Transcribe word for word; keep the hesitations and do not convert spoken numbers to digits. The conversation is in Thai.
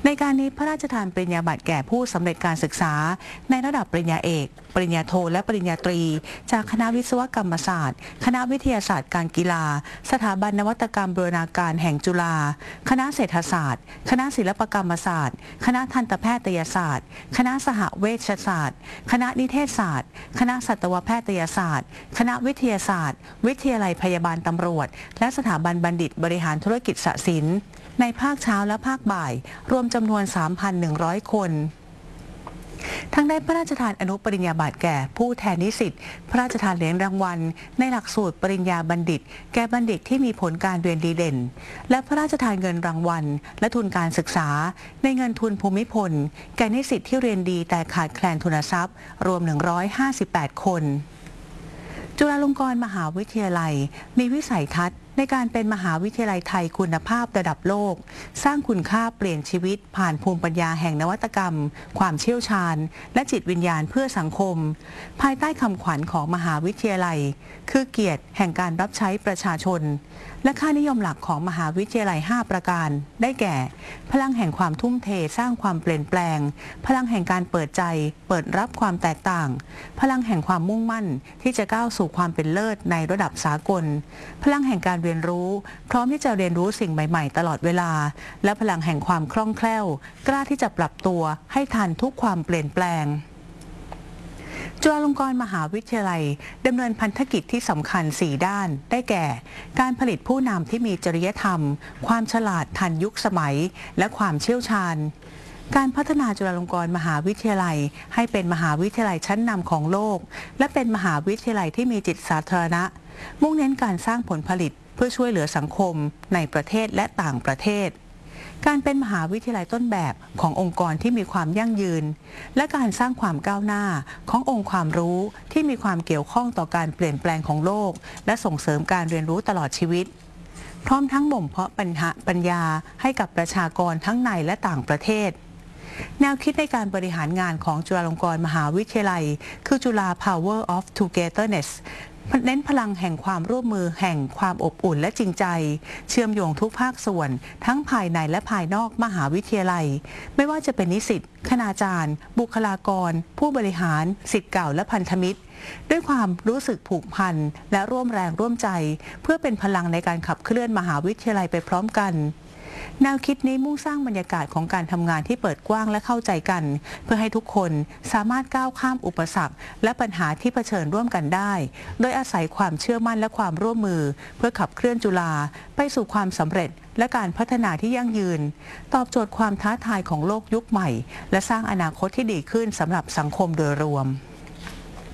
ในการนี้พระราชทานปริญญาบัตรแก่ผู้สำเร็จการศึกษาในระดับปริญญาเอกปริญญาโทและปริญญาตรีจากคณะวิศวกรรมศาสตร์คณะวิทยาศาสตร์การกีฬาสถาบันนวัตกรรมบูรณาการแห่งจุฬาคณะเศรษฐศาสตร์คณะศิลปกรรมศาสตร์คณะทันตแพทยศาสตร์คณะสหเวชศาสตร์คณะนิเทศศาสตร์คณะสัตวแพทยศาสตร์คณะวิทยาศาสตร์วิทยาลัยพยาบาลตำรวจและสถาบันบัณฑิตบริหารธุรกิจสศิลป์ในภาคเช้าและภาคบ่ายรวมจำนวน สามพันหนึ่งร้อย คนทั้งได้พระราชทานอนุปริญญาบัตรแก่ผู้แทนนิสิตพระราชทานเหรียญรางวัลในหลักสูตรปริญญาบัณฑิตแก่บัณฑิตที่มีผลการเรียนดีเด่นและพระราชทานเงินรางวัลและทุนการศึกษาในเงินทุนภูมิพลแก่นิสิตที่เรียนดีแต่ขาดแคลนทุนทรัพย์รวมหนึ่งร้อยห้าสิบแปดคนจุฬาลงกรณ์มหาวิทยาลัยมีวิสัยทัศน์ในการเป็นมหาวิทยาลัยไทยคุณภาพระดับโลกสร้างคุณค่าเปลี่ยนชีวิตผ่านภูมิปัญญาแห่งนวัตกรรมความเชี่ยวชาญและจิตวิญญาณเพื่อสังคมภายใต้คำขวัญของมหาวิทยาลัยคือเกียรติแห่งการรับใช้ประชาชนและค่านิยมหลักของมหาวิทยาลัยห้าประการได้แก่พลังแห่งความทุ่มเทสร้างความเปลี่ยนแปลงพลังแห่งการเปิดใจเปิดรับความแตกต่างพลังแห่งความมุ่งมั่นที่จะก้าวสู่ความเป็นเลิศในระดับสากลพลังแห่งการเรียนรู้พร้อมที่จะเรียนรู้สิ่งใหม่ๆตลอดเวลาและพลังแห่งความคล่องแคล่วกล้าที่จะปรับตัวให้ทันทุกความเปลี่ยนแปลงจุฬาลงกรณ์มหาวิทยาลัยดำเนินพันธกิจที่สำคัญสี่ด้านได้แก่การผลิตผู้นำที่มีจริยธรรมความฉลาดทันยุคสมัยและความเชี่ยวชาญการพัฒนาจุฬาลงกรณ์มหาวิทยาลัยให้เป็นมหาวิทยาลัยชั้นนำของโลกและเป็นมหาวิทยาลัยที่มีจิตสาธารณะมุ่งเน้นการสร้างผลผลิตเพื่อช่วยเหลือสังคมในประเทศและต่างประเทศการเป็นมหาวิทยาลัยต้นแบบขององค์กรที่มีความยั่งยืนและการสร้างความก้าวหน้าขององค์ความรู้ที่มีความเกี่ยวข้องต่อการเปลี่ยนแปลงของโลกและส่งเสริมการเรียนรู้ตลอดชีวิตพร้อมทั้งบ่มเพาะปัญญาให้กับประชากรทั้งในและต่างประเทศแนวคิดในการบริหารงานของจุฬาลงกรณ์มหาวิทยาลัยคือจุฬา Power of Togethernessเน้นพลังแห่งความร่วมมือแห่งความอบอุ่นและจริงใจเชื่อมโยงทุกภาคส่วนทั้งภายในและภายนอกมหาวิทยาลัยไม่ว่าจะเป็นนิสิตคณาจารย์บุคลากรผู้บริหารศิษย์เก่าและพันธมิตรด้วยความรู้สึกผูกพันและร่วมแรงร่วมใจเพื่อเป็นพลังในการขับเคลื่อนมหาวิทยาลัยไปพร้อมกันแนวคิดนี้มุ่งสร้างบรรยากาศของการทำงานที่เปิดกว้างและเข้าใจกันเพื่อให้ทุกคนสามารถก้าวข้ามอุปสรรคและปัญหาที่เผชิญร่วมกันได้โดยอาศัยความเชื่อมั่นและความร่วมมือเพื่อขับเคลื่อนจุฬาไปสู่ความสำเร็จและการพัฒนาที่ยั่งยืนตอบโจทย์ความท้าทายของโลกยุคใหม่และสร้างอนาคตที่ดีขึ้นสำหรับสังคมโดยรวม